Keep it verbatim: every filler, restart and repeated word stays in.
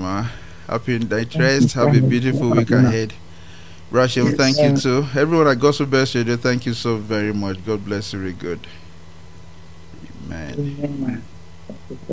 ma. Happy night rest. Have a beautiful week ahead. Rashim, thank you too. Everyone at Gospel Best Radio, thank you so very much. God bless you, very good. Amen.